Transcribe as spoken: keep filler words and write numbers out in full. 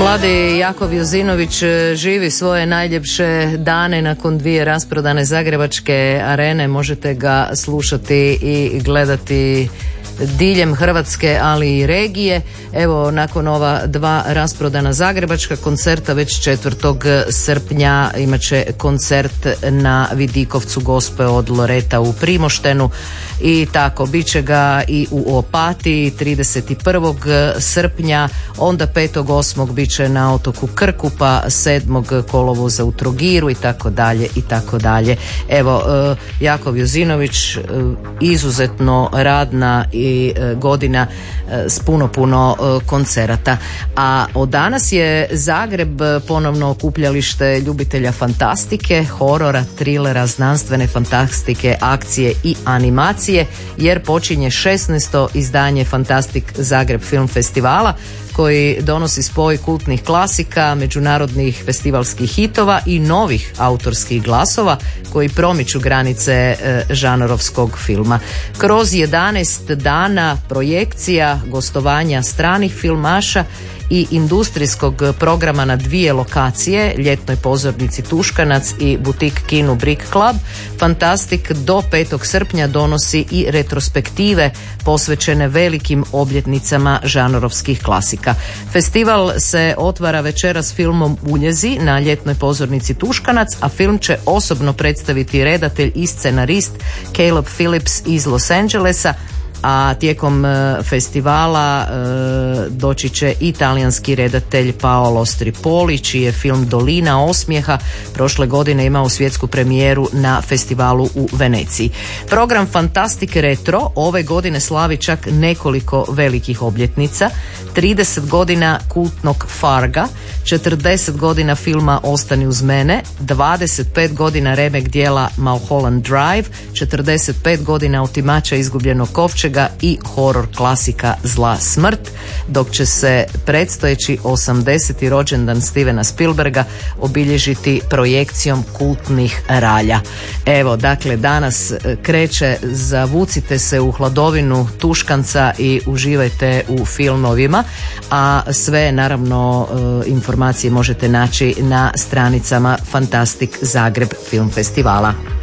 Mladi Jakov Jozinović živi svoje najljepše dane nakon dvije rasprodane zagrebačke arene. Možete ga slušati i gledati diljem Hrvatske, ali i regije. Evo, nakon ova dva rasprodana zagrebačka koncerta, već četvrtog srpnja imat će koncert na Vidikovcu Gospe od Loreta u Primoštenu i tako, bit će ga i u Opatiji trideset prvog srpnja, onda petog osmog bit će na otoku Krku, pa sedmog kolovoza u Trogiru i tako dalje i tako dalje. Evo, Jakov Jozinović, izuzetno radna i godina s puno puno koncerata. A od danas je Zagreb ponovno okupljalište ljubitelja fantastike, horora, trilera, znanstvene fantastike, akcije i animacije, jer počinje šesnaesto izdanje Fantastik Zagreb Film Festivala, koji donosi spoj kultnih klasika, međunarodnih festivalskih hitova i novih autorskih glasova koji promiču granice e, žanrovskog filma. Kroz jedanaest dana projekcija, gostovanja stranih filmaša i industrijskog programa na dvije lokacije, ljetnoj pozornici Tuškanac i butik kinu Brick Club, Fantastik do petog srpnja donosi i retrospektive posvećene velikim obljetnicama žanrovskih klasika. Festival se otvara večeras filmom Uljezi na ljetnoj pozornici Tuškanac, a film će osobno predstaviti redatelj i scenarist Caleb Phillips iz Los Angelesa, a tijekom festivala e, doći će i talijanski redatelj Paolo Stripoli, čiji je film Dolina osmijeha prošle godine imao svjetsku premijeru na festivalu u Veneciji. Program Fantastic Retro ove godine slavi čak nekoliko velikih obljetnica: trideset godina kultnog Farga, četrdeset godina filma Ostani uz mene, dvadeset pet godina remake dijela Mulholland Drive, četrdeset pet godina Otimača izgubljenog kovčega i horor klasika Zla smrt, dok će se predstojeći osamdeseti rođendan Stevena Spielberga obilježiti projekcijom kultnih ralja. Evo, dakle, danas kreće, zavucite se u hladovinu Tuškanca i uživajte u filmovima, a sve naravno informacije možete naći na stranicama Fantastik Zagreb Film Festivala.